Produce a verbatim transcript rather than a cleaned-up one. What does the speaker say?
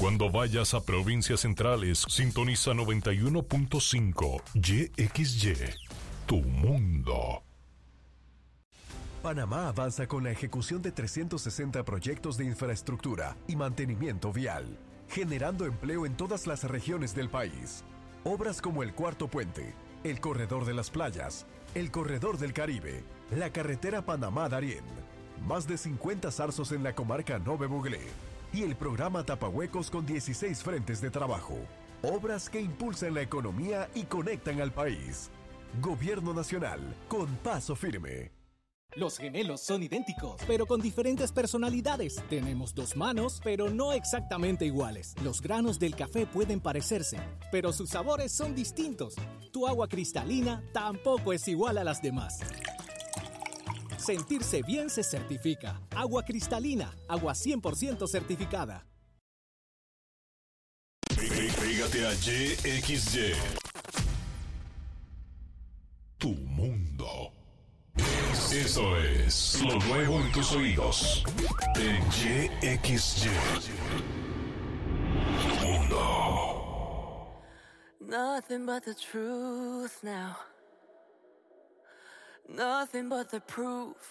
Cuando vayas a provincias centrales, sintoniza noventa y uno punto cinco Y X Y, tu mundo. Panamá avanza con la ejecución de trescientos sesenta proyectos de infraestructura y mantenimiento vial, generando empleo en todas las regiones del país. Obras como el Cuarto Puente, el Corredor de las Playas, el Corredor del Caribe, la carretera Panamá-Darién, más de cincuenta zarzos en la comarca Nove Buglé y el programa Tapahuecos con dieciséis frentes de trabajo. Obras que impulsan la economía y conectan al país. Gobierno Nacional, con paso firme. Los gemelos son idénticos, pero con diferentes personalidades. Tenemos dos manos, pero no exactamente iguales. Los granos del café pueden parecerse, pero sus sabores son distintos. Tu agua cristalina tampoco es igual a las demás. Sentirse bien se certifica. Agua cristalina, agua cien por ciento certificada. Pégate a Y X Y. Tu mundo. Eso es lo nuevo en tus oídos. En Y X Y. Mundo. Nothing but the truth now. Nothing but the proof.